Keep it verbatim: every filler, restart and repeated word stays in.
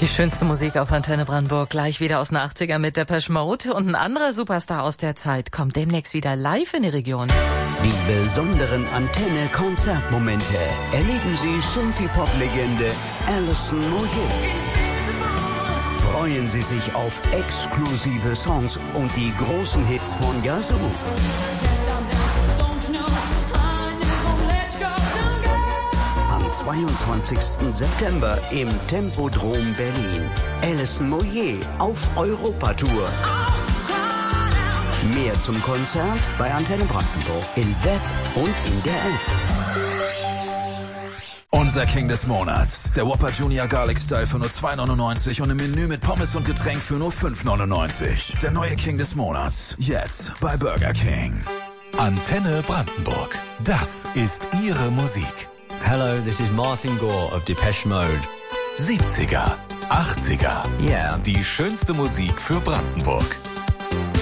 Die schönste Musik auf Antenne Brandenburg, gleich wieder aus den achtziger mit Depeche Mode. Und ein anderer Superstar aus der Zeit kommt demnächst wieder live in die Region. Die besonderen Antenne-Konzertmomente erleben Sie Synthie-Pop-Legende Alison Moyet. Freuen Sie sich auf exklusive Songs und die großen Hits von Yazoo. Am zweiundzwanzigsten September im Tempodrom Berlin. Alison Moyet auf Europatour. Mehr zum Konzert bei Antenne Brandenburg im Web und in der App. Unser King des Monats. Der Whopper Junior Garlic Style für nur zwei neunundneunzig und im Menü mit Pommes und Getränk für nur fünf neunundneunzig. Der neue King des Monats. Jetzt bei Burger King. Antenne Brandenburg. Das ist Ihre Musik. Hello, this is Martin Gore of Depeche Mode. siebziger, achtziger. Yeah. Die schönste Musik für Brandenburg.